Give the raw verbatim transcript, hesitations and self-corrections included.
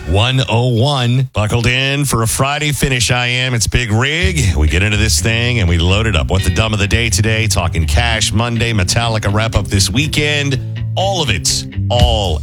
one oh one. Buckled in for a Friday finish, I am. It's Big Rig. We get into this thing and we load it up. What the dumb of the day today? Talking Cash Monday, Metallica wrap up this weekend. All of it. All